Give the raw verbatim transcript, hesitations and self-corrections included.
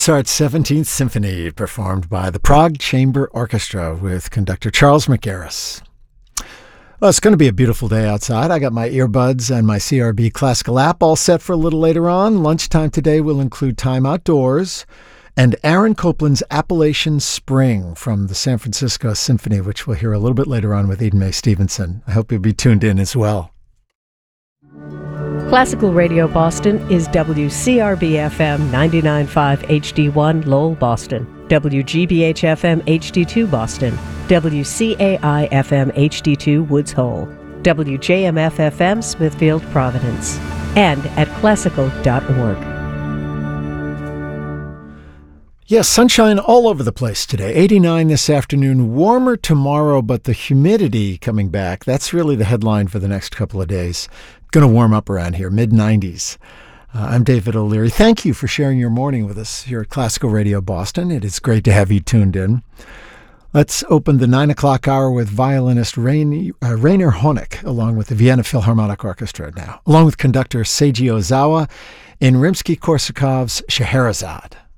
Mozart's seventeenth Symphony, performed by the Prague Chamber Orchestra with conductor Charles McGarris. Well, it's going to be a beautiful day outside. I got my earbuds and my C R B classical app all set for a little later on. Lunchtime today will include time outdoors and Aaron Copland's Appalachian Spring from the San Francisco Symphony, which we'll hear a little bit later on with Eden Mae Stevenson. I hope you'll be tuned in as well. Classical Radio Boston is W C R B F M ninety-nine point five H D one Lowell, Boston, W G B H F M H D two Boston, W C A I F M H D two Woods Hole, W J M F F M Smithfield, Providence, and at classical dot org. Yes, sunshine all over the place today. eighty-nine this afternoon, warmer tomorrow, but the humidity coming back. That's really the headline for the next couple of days. Going to warm up around here, mid nineties. Uh, I'm David O'Leary. Thank you for sharing your morning with us here at Classical Radio Boston. It is great to have you tuned in. Let's open the nine o'clock hour with violinist Rain, uh, Rainer Honeck, along with the Vienna Philharmonic Orchestra now, along with conductor Seiji Ozawa in Rimsky-Korsakov's Scheherazade.